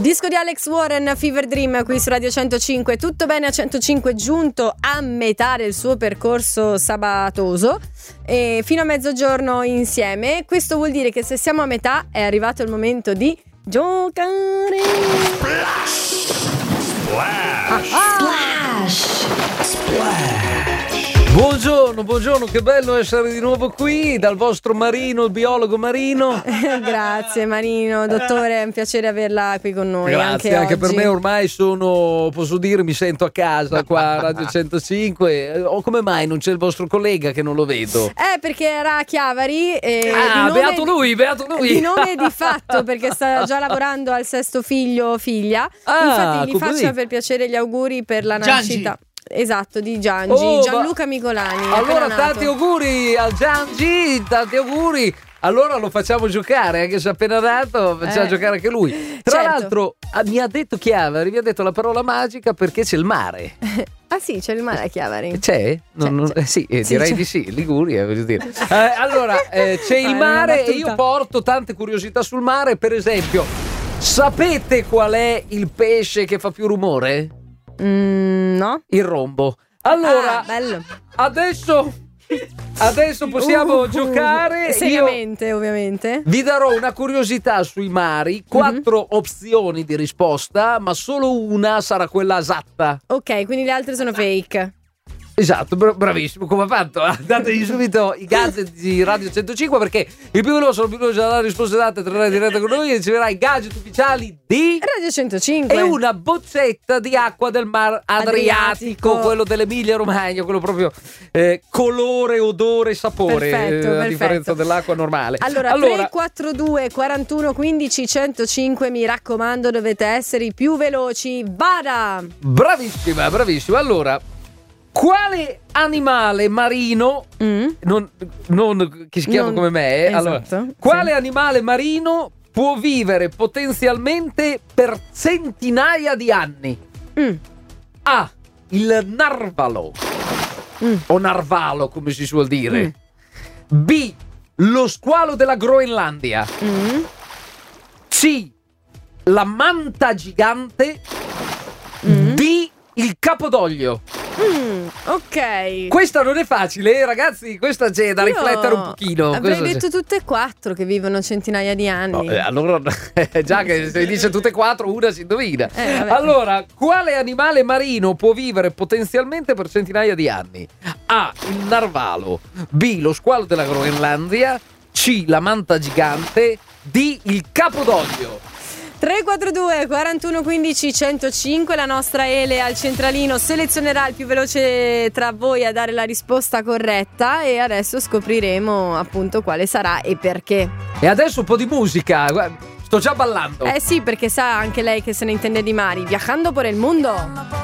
Disco di Alex Warren, Fever Dream, qui su Radio 105. Tutto bene a 105, giunto a metà del suo percorso sabatoso e fino a mezzogiorno insieme. Questo vuol dire che se siamo a metà è arrivato il momento di giocare. Splash! Buongiorno, che bello essere di nuovo qui dal vostro Marino, il biologo Marino. Grazie Marino, dottore, è un piacere averla qui con noi. Grazie, anche oggi. Per me ormai posso dire, mi sento a casa qua a Radio 105. O come mai non c'è il vostro collega che non lo vedo? Perché era a Chiavari. Beato lui. Di nome e di fatto, perché sta già lavorando al sesto figlio o figlia. Infatti gli faccio per piacere gli auguri per la nascita. Esatto, di Giangi, Gianluca Migolani. Allora tanti auguri al Giangi, tanti auguri. Allora lo facciamo giocare, anche se appena nato, facciamo giocare anche lui. Tra l'altro mi ha detto Chiavari, mi ha detto la parola magica perché c'è il mare. Ah sì, c'è il mare a Chiavari. C'è? Sì, direi di sì, Liguria, voglio dire. Allora, c'è il mare e io porto tante curiosità sul mare. Per esempio, sapete qual è il pesce che fa più rumore? No. Il rombo. Allora, bello. Adesso possiamo giocare. Seriamente, ovviamente. Vi darò una curiosità sui mari, 4 opzioni di risposta, ma solo una sarà quella esatta. Ok, quindi le altre sono fake. Esatto, bravissimo, come ha fatto? Dategli subito i gadget di Radio 105 perché il più veloce dalla risposta date entrerà in diretta con noi e riceverà i gadget ufficiali di Radio 105 e una boccetta di acqua del mar Adriatico. Quello dell'Emilia Romagna, quello proprio colore, odore, sapore, perfetto. a differenza dell'acqua normale. Allora 342 41 15 105, mi raccomando, dovete essere i più veloci. Vada! Bravissima. Allora, quale animale marino non che si chiama come me allora, esatto, quale animale marino può vivere potenzialmente per centinaia di anni? A. Il narvalo o narvalo come si suol dire. B. Lo squalo della Groenlandia. C. La manta gigante. D. Il capodoglio. Ok. Questa non è facile, ragazzi. Questa c'è da riflettere un pochino. Avrei detto tutte e 4 che vivono centinaia di anni. No, allora, già che se dice tutte e 4, una si indovina. Allora, quale animale marino può vivere potenzialmente per centinaia di anni? A. Il narvalo. B. Lo squalo della Groenlandia. C. La manta gigante. D. Il capodoglio. 342 41 15 105, la nostra Ele al centralino selezionerà il più veloce tra voi a dare la risposta corretta e adesso scopriremo appunto quale sarà e perché. E adesso un po' di musica, sto già ballando. Sì, perché sa anche lei che se ne intende di mari, viajando por el mundo.